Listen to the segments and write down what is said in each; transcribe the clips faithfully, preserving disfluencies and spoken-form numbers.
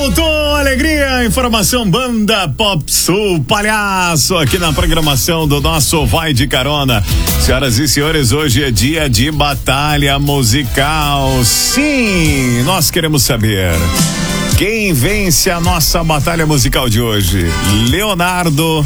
Voltou, alegria, informação, banda Pop Sul, palhaço, aqui na programação do nosso Vai de Carona. Senhoras e senhores, hoje é dia de batalha musical. Sim, nós queremos saber quem vence a nossa batalha musical de hoje, Leonardo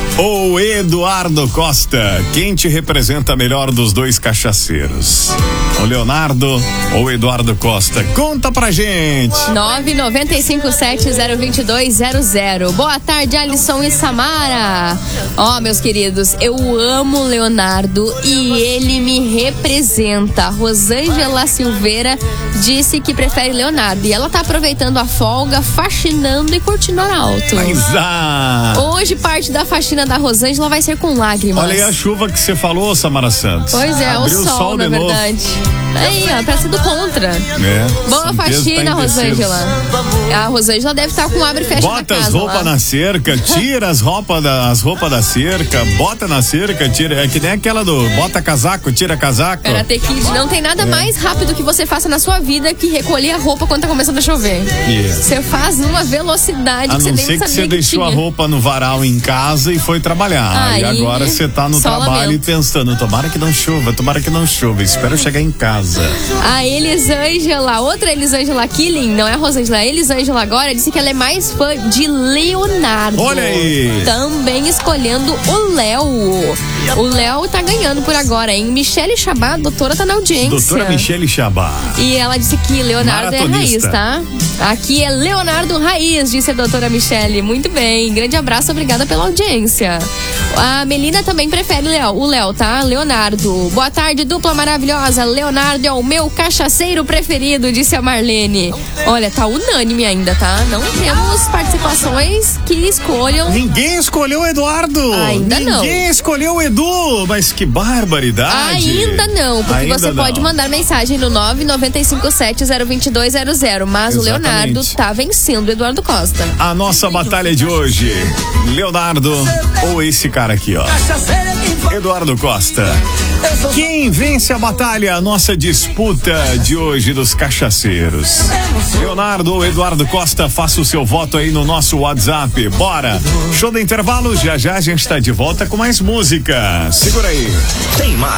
ou Eduardo Costa? Quem te representa melhor dos dois cachaceiros? O Leonardo ou Eduardo Costa? Conta pra gente. nove nove cinco sete zero dois dois zero zero. Boa tarde, Alisson e Samara. Ó, oh, meus queridos, eu amo o Leonardo e ele me representa. Rosângela Silveira disse que prefere Leonardo e ela tá aproveitando a folga, faxinando e curtindo hora alto. Exato. Hoje parte da faxina da Rosângela vai ser com lágrimas. Olha aí a chuva que você falou, Samara Santos. Pois é, Abriu o sol, sol na de verdade. novo. Aí, ó, tá sendo contra. É, boa faxina, tá Rosângela. A Rosângela deve estar com abre e fecha na bota casa. Bota as roupas na cerca, tira as roupas da, as roupas da cerca, bota na cerca, tira. É que nem aquela do bota casaco, tira casaco. Karate Kid, não tem nada é. mais rápido que você faça na sua vida que recolher a roupa quando tá começando a chover. Yeah. Você faz numa velocidade a que você nem sabia que você que deixou tinha. a roupa no varal em casa e foi trabalhar. Aí, e agora você tá no trabalho lamento. e pensando, tomara que não chova, tomara que não chova, espero chegar em casa. A Elisângela, outra Elisângela Killing, não é a Rosângela, a Elisângela agora disse que ela é mais fã de Leonardo. Olha aí! Também escolhendo o Léo. O Léo tá ganhando por agora, hein? Michele Chabá, a doutora tá na audiência. Doutora Michele Chabá. E ela disse que Leonardo é raiz, tá? Aqui é Leonardo Raiz, disse a doutora Michele. Muito bem, grande abraço, obrigada pela audiência. A Melina também prefere Léo, o Léo, tá? Leonardo. Boa tarde, dupla maravilhosa. Leonardo é o meu cachaceiro preferido, disse a Marlene. Olha, tá unânime ainda, tá? Não temos participações que escolham. Ninguém escolheu o Eduardo. Ainda Ninguém não. Ninguém escolheu o Edu. Mas que barbaridade. Ainda não, porque ainda você não. pode mandar mensagem no nove nove cinco sete zero dois dois zero zero. Mas Exatamente. o Leonardo tá vencendo o Eduardo Costa. A nossa batalha de hoje, Leonardo ou esse cara aqui, ó, Eduardo Costa. Quem vence a batalha, a nossa disputa de hoje dos cachaceiros? Leonardo ou Eduardo Costa? Faça o seu voto aí no nosso WhatsApp. Bora! Show do intervalo, já já a gente tá de volta com mais música. Segura aí. Tem mais.